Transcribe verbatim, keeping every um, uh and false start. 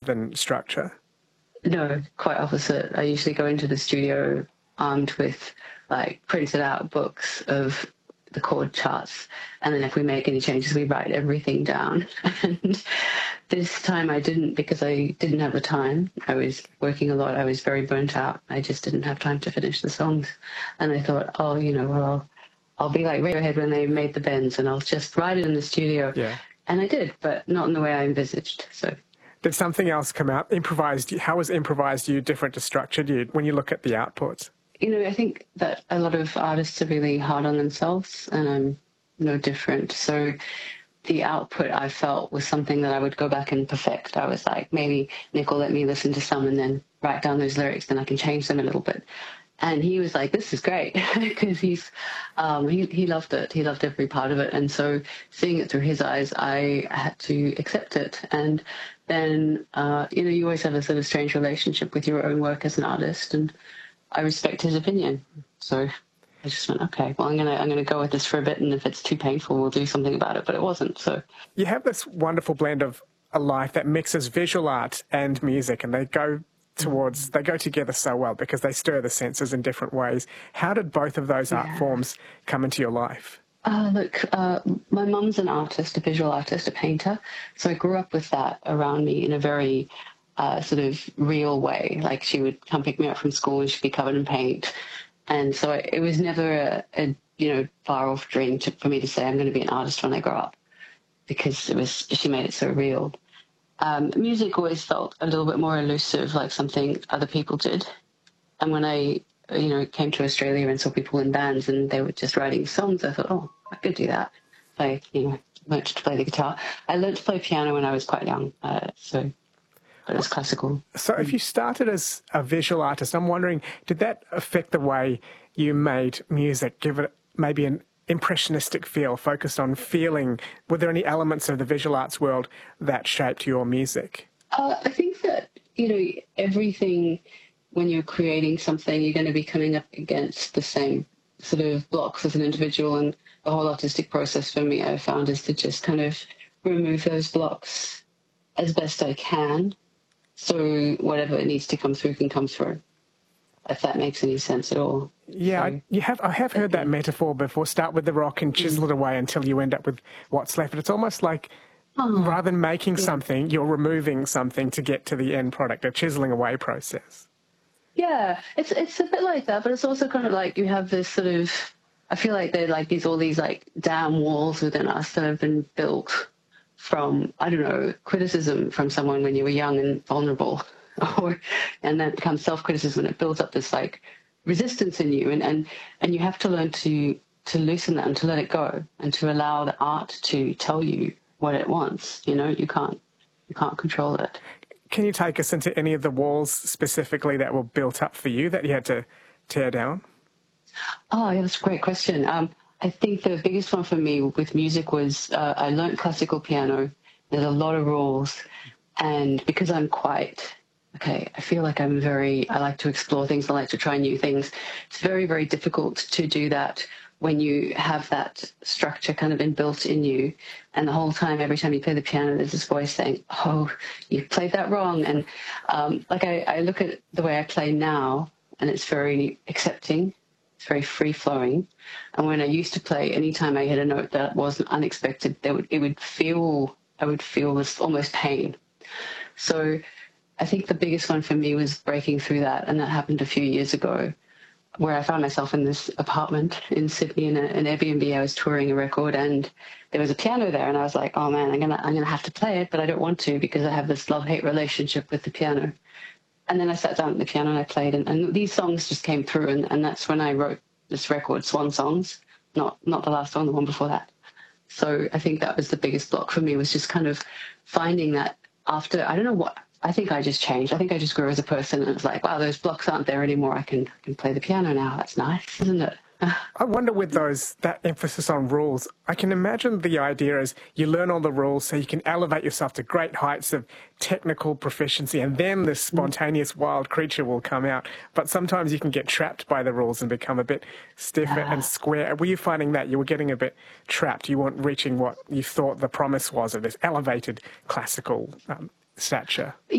than structure? No, quite opposite. I usually go into the studio armed with like printed out books of the chord charts, and then if we make any changes, we write everything down. And this time I didn't, because I didn't have the time. I was working a lot. I was very burnt out. I just didn't have time to finish the songs. And I thought, oh, you know, well, I'll, I'll be like Radiohead when they made the bends, and I'll just write it in the studio. Yeah. And I did, but not in the way I envisaged. So. Did something else come out? Improvised? How was improvised you different to structured you when you look at the outputs? You know, I think that a lot of artists are really hard on themselves, and I'm no different. So the output I felt was something that I would go back and perfect. I was like, maybe Nick will let me listen to some and then write down those lyrics, then I can change them a little bit. And he was like, this is great, because he's, um, he, he loved it. He loved every part of it. And so seeing it through his eyes, I had to accept it. And then, uh, you know, you always have a sort of strange relationship with your own work as an artist, and I respect his opinion. So I just went, okay, well, I'm going to I'm gonna go with this for a bit, and if it's too painful, we'll do something about it. But it wasn't, so. You have this wonderful blend of a life that mixes visual art and music, and they go towards, they go together so well because they stir the senses in different ways. How did both of those Yeah. art forms come into your life? Uh, look, uh, my mum's an artist, a visual artist, a painter. So I grew up with that around me in a very uh, sort of real way. Like, she would come pick me up from school and she'd be covered in paint. And so it was never a, a you know, far off dream to, for me to say I'm going to be an artist when I grow up, because it was, she made it so real. Um, music always felt a little bit more elusive, like something other people did. And when I, you know, came to Australia and saw people in bands and they were just writing songs, I thought, oh, I could do that. I, you know, learned to play the guitar. I learned to play piano when I was quite young, uh, so but it was classical. So if you started as a visual artist, I'm wondering, did that affect the way you made music, give it maybe an impressionistic feel, focused on feeling? Were there any elements of the visual arts world that shaped your music? Uh, I think that, you know, everything, when you're creating something, you're going to be coming up against the same sort of blocks as an individual, and the whole artistic process for me, I found, is to just kind of remove those blocks as best I can, so whatever needs to come through can come through, if that makes any sense at all. Yeah, So, I, you have. I have heard that metaphor before. Start with the rock and chisel it away until you end up with what's left. But it's almost like, oh, rather than making yeah. something, you're removing something to get to the end product, a chiseling away process. Yeah, it's it's a bit like that, but it's also kind of like you have this sort of, I feel like they're like these, all these like dam walls within us that have been built from, I don't know, criticism from someone when you were young and vulnerable, or and then it becomes self-criticism, and it builds up this like resistance in you, and, and, and you have to learn to, to loosen that and to let it go, and to allow the art to tell you what it wants. You know, you can't you can't control it. Can you take us into any of the walls specifically that were built up for you that you had to tear down? Oh, yeah, that's a great question. Um, I think the biggest one for me with music was uh, I learned classical piano. There's a lot of rules, and because I'm quite, okay, I feel like I'm very, I like to explore things, I like to try new things. It's very, very difficult to do that when you have that structure kind of inbuilt in you, and the whole time, every time you play the piano, there's this voice saying, oh, you played that wrong. And um, like I, I look at the way I play now, and it's very accepting. It's very free-flowing. And when I used to play, anytime I hit a note that wasn't unexpected, there would, it would feel, I would feel this almost pain. So I think the biggest one for me was breaking through that, and that happened a few years ago, where I found myself in this apartment in Sydney in a, an Airbnb. I was touring a record, and there was a piano there, and I was like, oh man, I'm gonna I'm gonna have to play it, but I don't want to because I have this love-hate relationship with the piano. And then I sat down at the piano and I played, and, and these songs just came through, and, and that's when I wrote this record, Swan Songs, not not the last one, the one before that. So I think that was the biggest block for me, was just kind of finding that after, I don't know what, I think I just changed. I think I just grew as a person, and it's like, wow, those blocks aren't there anymore. I can, I can play the piano now. That's nice, isn't it? I wonder, with those, that emphasis on rules, I can imagine the idea is you learn all the rules so you can elevate yourself to great heights of technical proficiency, and then this spontaneous wild creature will come out. But sometimes you can get trapped by the rules and become a bit stiffer and square. Were you finding that you were getting a bit trapped? You weren't reaching what you thought the promise was of this elevated classical um, stature?